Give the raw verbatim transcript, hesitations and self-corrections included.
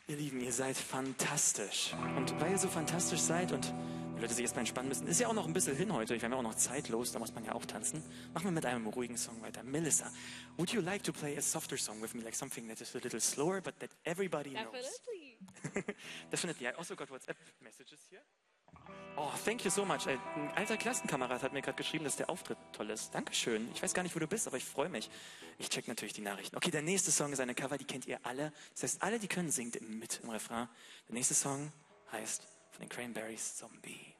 Ihr Lieben, ihr seid fantastisch. Und weil ihr so fantastisch seid und die Leute sich erstmal entspannen müssen, ist ja auch noch ein bisschen hin heute. Wir haben ja auch noch zeitlos, da muss man ja auch tanzen. Machen wir mit einem ruhigen Song weiter. Melissa, would you like to play a softer song with me, like something that is a little slower, but that everybody knows? Definitely. Definitely. I also got WhatsApp messages here. Oh, thank you so much. Ein alter Klassenkamerad hat mir gerade geschrieben, dass der Auftritt toll ist. Dankeschön. Ich weiß gar nicht, wo du bist, aber ich freue mich. Ich check natürlich die Nachrichten. Okay, der nächste Song ist eine Cover, die kennt ihr alle. Das heißt, alle, die können, singt mit im Refrain. Der nächste Song heißt von den Cranberries Zombie.